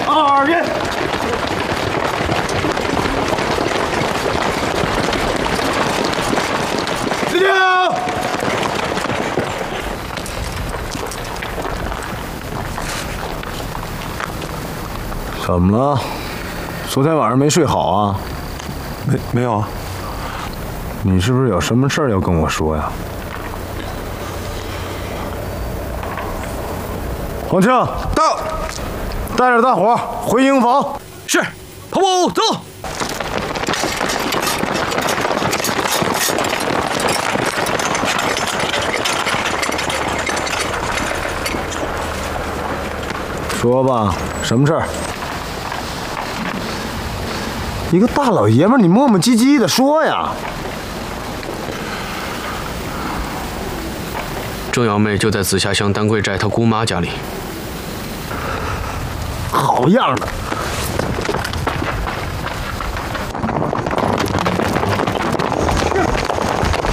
2遍。止定。怎么了？昨天晚上没睡好啊？ 没有啊。 你是不是有什么事儿要跟我说呀？黄庆，到，带着大伙回营房。 是，跑步走。 说吧，什么事儿？一个大老爷们儿，你磨磨唧唧的说呀。 郑瑶妹就在紫霞乡丹桂寨她姑妈家里。 好样的！